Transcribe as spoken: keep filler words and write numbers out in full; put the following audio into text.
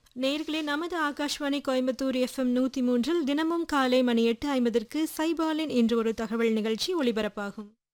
நேயர்களே, நமது ஆகாஷ்வாணி கோயம்புத்தூர் எஃப்எம் நூத்தி மூன்றில் தினமும் காலை மணி எட்டு ஐம்பதற்கு சைபாலின் இன்று ஒரு தகவல் நிகழ்ச்சி ஒலிபரப்பாகும்.